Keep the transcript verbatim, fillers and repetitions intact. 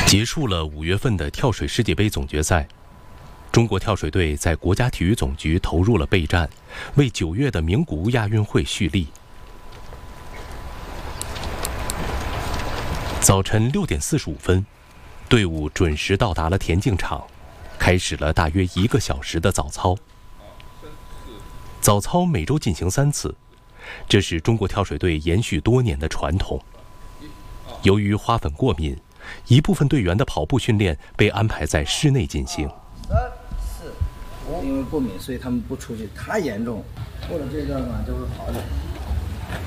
结束了五月份的跳水世界杯总决赛，中国跳水队在国家体育总局投入了备战，为九月的名古屋亚运会蓄力。早晨六点四十五分，队伍准时到达了田径场，开始了大约一个小时的早操。早操每周进行三次，这是中国跳水队延续多年的传统。由于花粉过敏，一部分队员的跑步训练被安排在室内进行。 三四五，因为过敏，所以他们不出去，太严重，过了这段嘛就会好点。